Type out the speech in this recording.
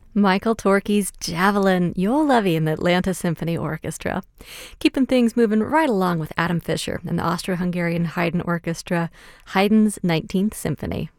Michael Torke's Javelin, Joel Levy and the Atlanta Symphony Orchestra. Keeping things moving right along with Adam Fischer and the Austro-Hungarian Haydn Orchestra, Haydn's 19th Symphony.